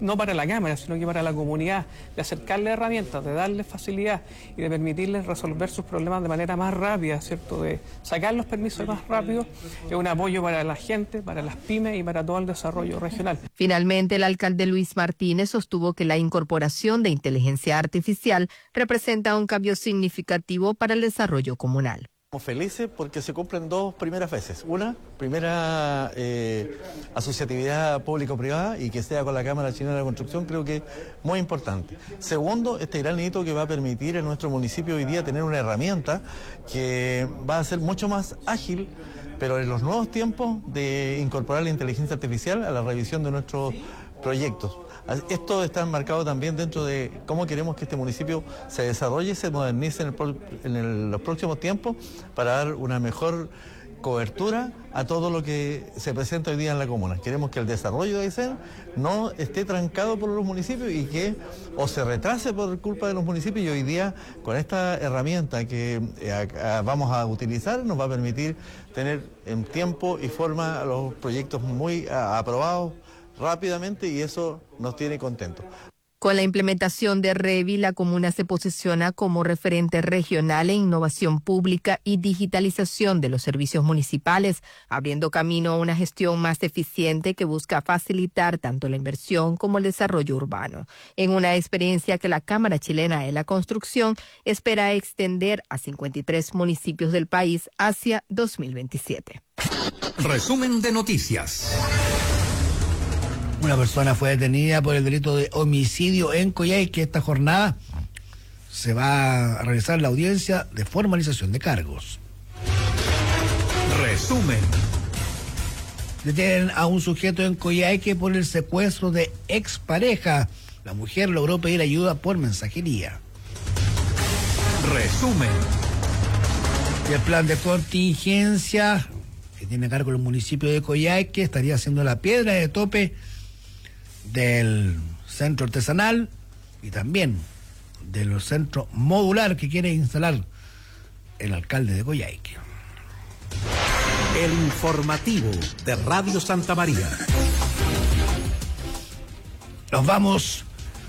no para la Cámara, sino que para la comunidad, de acercarle herramientas, de darles facilidad y de permitirles resolver sus problemas de manera más rápida, ¿cierto? De sacar los permisos más rápido, es un apoyo para la gente, para las pymes y para todo el desarrollo regional. Finalmente, el alcalde Luis Martínez sostuvo que la incorporación de inteligencia artificial representa un cambio significativo para el desarrollo comunal. Estamos felices porque se cumplen dos primeras veces. Una, primera asociatividad público-privada y que sea con la Cámara Chilena de la Construcción, creo que es muy importante. Segundo, este gran hito que va a permitir en nuestro municipio hoy día tener una herramienta que va a ser mucho más ágil, pero en los nuevos tiempos de incorporar la inteligencia artificial a la revisión de nuestros proyectos. Esto está enmarcado también dentro de cómo queremos que este municipio se desarrolle, se modernice en los próximos tiempos para dar una mejor cobertura a todo lo que se presenta hoy día en la comuna. Queremos que el desarrollo de Aysén no esté trancado por los municipios y que o se retrase por culpa de los municipios, y hoy día con esta herramienta que vamos a utilizar nos va a permitir tener en tiempo y forma los proyectos muy aprobados rápidamente, y eso nos tiene contentos. Con la implementación de REVI, la comuna se posiciona como referente regional en innovación pública y digitalización de los servicios municipales, abriendo camino a una gestión más eficiente que busca facilitar tanto la inversión como el desarrollo urbano, en una experiencia que la Cámara Chilena de la Construcción espera extender a 53 municipios del país hacia 2027. Resumen de noticias. Una persona fue detenida por el delito de homicidio en Coyhaique. Esta jornada se va a realizar la audiencia de formalización de cargos. Resumen. Detienen a un sujeto en Coyhaique por el secuestro de expareja. La mujer logró pedir ayuda por mensajería. Resumen. Y el plan de contingencia que tiene a cargo el municipio de Coyhaique estaría siendo la piedra de tope del centro artesanal y también del centro modular que quiere instalar el alcalde de Coyhaique. El informativo de Radio Santa María. Nos vamos,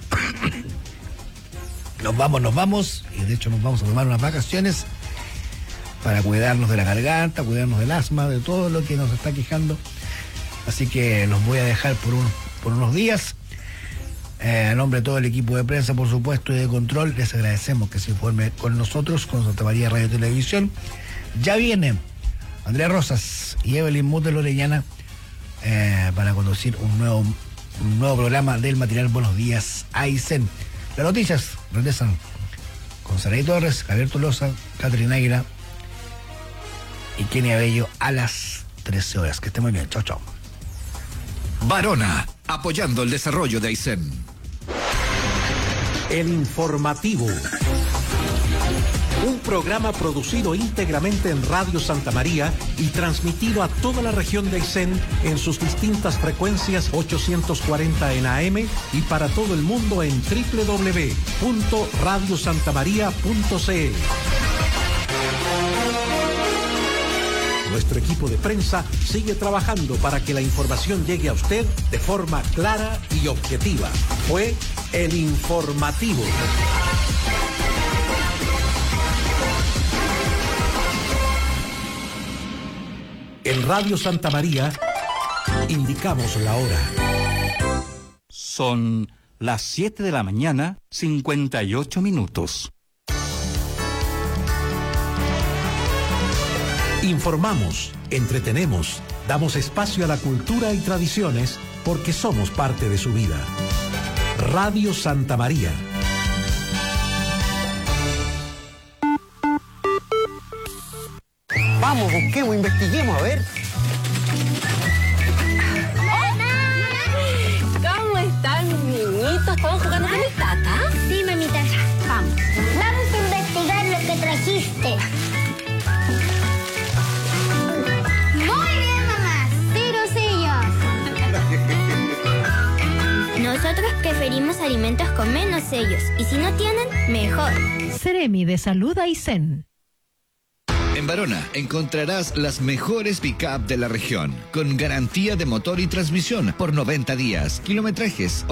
y de hecho nos vamos a tomar unas vacaciones para cuidarnos de la garganta, cuidarnos del asma, de todo lo que nos está quejando. Así que los voy a dejar por unos días. A nombre de todo el equipo de prensa, por supuesto, y de control, les agradecemos que se informe con nosotros, con Santa María Radio y Televisión. Ya viene Andrea Rosas y Evelyn Mutter Orellana para conducir un nuevo programa del material Buenos Días Aysén. Las noticias regresan con Saray Torres, Javier Tolosa, Caterina Águila y Kenia Bello a las 13 horas. Que estén muy bien. Chao, chao. Barona, apoyando el desarrollo de Aysén. El informativo. Un programa producido íntegramente en Radio Santa María y transmitido a toda la región de Aysén en sus distintas frecuencias 840 en AM y para todo el mundo en www.radiosantamaria.cl. Nuestro equipo de prensa sigue trabajando para que la información llegue a usted de forma clara y objetiva. Fue el informativo. En Radio Santa María indicamos la hora. Son las 7 de la mañana, 58 minutos. Informamos, entretenemos, damos espacio a la cultura y tradiciones porque somos parte de su vida. Radio Santa María. Vamos, busquemos, investiguemos, a ver. ¿Cómo están, niñitos? ¿Estamos jugando con mi tata? Sí, mamita. Vamos. Vamos a investigar lo que trajiste. Muy bien, mamá. 0 sellos. Nosotros preferimos alimentos con menos sellos. Y si no tienen, mejor. Seremi de Salud Aysén. En Barona encontrarás las mejores pick-up de la región, con garantía de motor y transmisión por 90 días, kilometrajes